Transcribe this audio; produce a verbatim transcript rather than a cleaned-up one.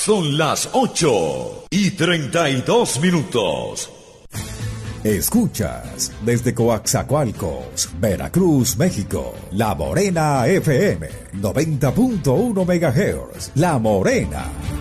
Son las ocho y treinta y dos minutos. Escuchas desde Coaxacualcos, Veracruz, México, La Morena F M, noventa punto uno megahertz. La Morena.